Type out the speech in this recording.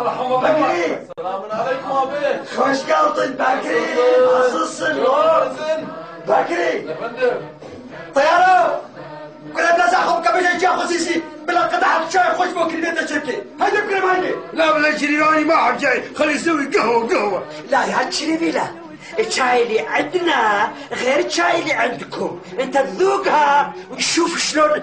مرحبا بكري. السلام عليكم ابي. خوش قلطن بكري. nasılsın oğlum? بكري. يا فندم. طيارة. كنا بنزعهم قبل شيء خصيصي بلا قطعة شاي خوش بكري نبدا شركة. هيدا بكري هيدا. لا بلا شريراني ما حد جاي، خلي يسوي قهوة. لا يا شريفي لا. الشاي اللي عندنا غير الشاي اللي عندكم، انت تذوقها وتشوف شلون